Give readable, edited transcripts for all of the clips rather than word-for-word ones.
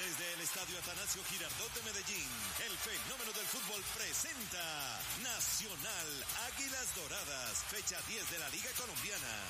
Desde el Estadio Atanasio Girardot de Medellín, el fenómeno del fútbol presenta Nacional Águilas Doradas, fecha 10 de la Liga Colombiana.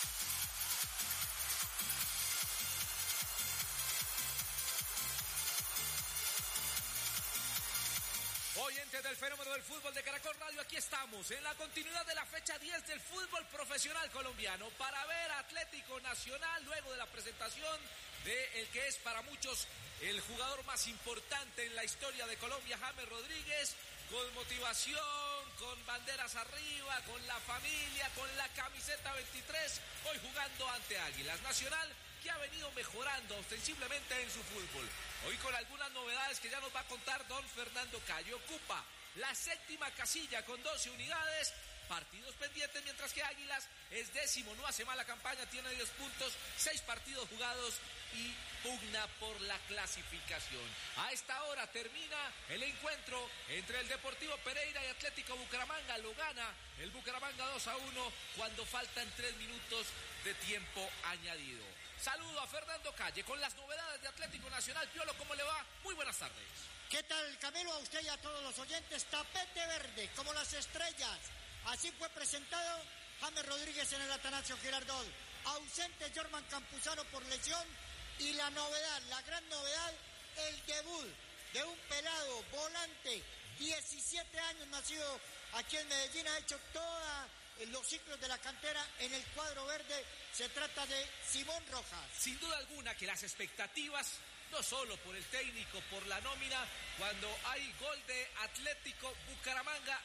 Oyentes del fenómeno del fútbol de Caracol Radio, aquí estamos en la continuidad de la fecha 10 del fútbol profesional colombiano para ver a Atlético Nacional luego de la presentación de el que es para muchos el jugador más importante en la historia de Colombia, James Rodríguez, con motivación, con banderas arriba, con la familia, con la camiseta 23, hoy jugando ante Águilas. Nacional que ha venido mejorando ostensiblemente en su fútbol. Hoy con algunas novedades que ya nos va a contar don Fernando Calle. Ocupa la séptima casilla con 12 unidades, partidos pendientes, mientras que Águilas es décimo, no hace mala campaña, tiene 10 puntos, 6 partidos jugados y pugna por la clasificación. A esta hora termina el encuentro entre el Deportivo Pereira y Atlético Bucaramanga. Lo gana el Bucaramanga 2-1 cuando faltan 3 minutos de tiempo añadido. Saludo a Fernando Calle con las novedades de Atlético Nacional. Piolo, ¿cómo le va? Muy buenas tardes. ¿Qué tal, Camilo? A usted y a todos los oyentes. Tapete verde, como las estrellas. Así fue presentado James Rodríguez en el Atanasio Girardot. Ausente Jorman Campuzano por lesión. Y la novedad, la gran novedad, el debut de un pelado volante, 17 años, nacido aquí en Medellín, ha hecho todos los ciclos de la cantera en el cuadro verde. Se trata de Simón Rojas. Sin duda alguna que las expectativas, no solo por el técnico, por la nómina, cuando hay gol de Atlético Bucaramanga,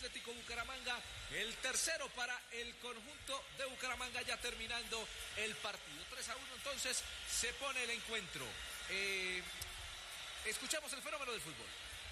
el tercero para el conjunto de Bucaramanga, ya terminando el partido. 3-1, entonces se pone el encuentro. Escuchamos el fenómeno del fútbol.